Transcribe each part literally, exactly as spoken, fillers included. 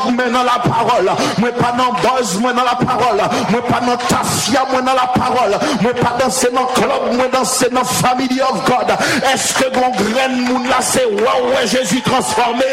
mais dans la parole. Moi pas dans buzz, moi dans la parole. Moi pas dans tafia, moi dans la parole. Moi pas danser dans club, moi danser dans Family of God. Est-ce que mon graine moun là c'est waouh ouais Jésus transformé?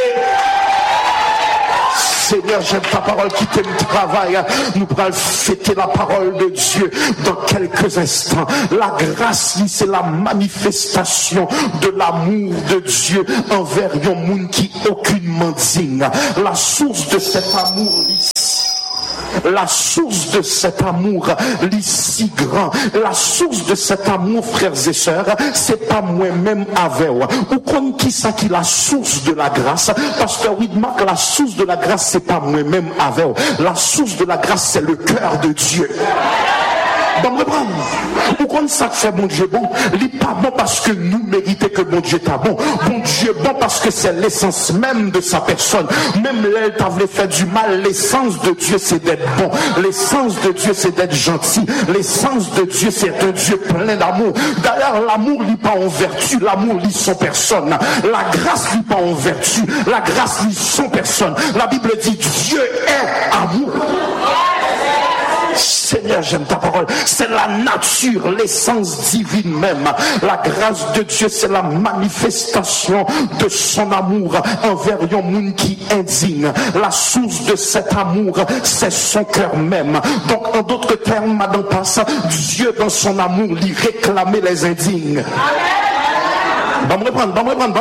Seigneur, j'aime ta parole qui t'aime travail. Nous pourrons fêter la parole de Dieu dans quelques instants. La grâce, c'est la manifestation de l'amour de Dieu envers un monde qui aucunement digne. La source de cet amour, la source de cet amour, est si grand. La source de cet amour, frères et sœurs, c'est pas moi-même avec vous. Ou comme qui ça qui la source de la grâce? Parce que oui, Marc, la source de la grâce, c'est pas moi-même avec vous. La source de la grâce, c'est le cœur de Dieu. Bon, reprendre. Ou comme ça fait bon Dieu bon, il n'est pas bon parce que nous méritons que bon Dieu est bon. Bon Dieu bon parce que c'est l'essence même de sa personne. Même là, tu avais fait du mal, l'essence de Dieu c'est d'être bon. L'essence de Dieu c'est d'être gentil. L'essence de Dieu c'est un Dieu plein d'amour. D'ailleurs, l'amour n'est pas en vertu, l'amour lit son personne. La grâce n'est pas en vertu, la grâce lit son personne. La Bible dit Dieu est amour. Seigneur, j'aime ta parole. C'est la nature, l'essence divine même. La grâce de Dieu, c'est la manifestation de son amour envers un monde qui est indigne. La source de cet amour, c'est son cœur même. Donc, en d'autres termes, Madame Passe, Dieu, dans son amour, lui réclamait les indignes. Amen. Bon, me reprendre, bon, me reprendre.